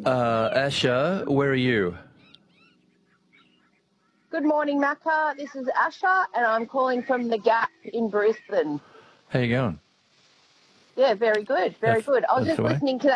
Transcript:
Asha, where are you? Good morning, Macca. This is Asha, and I'm calling from the Gap in Brisbane. How you going? Yeah, very good, very good. I was That's just the way. listening to